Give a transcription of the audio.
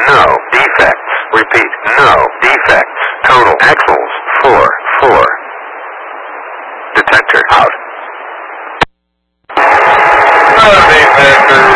No defects. Repeat. No defects. Total axles 4, 4. Detector out. No defectors.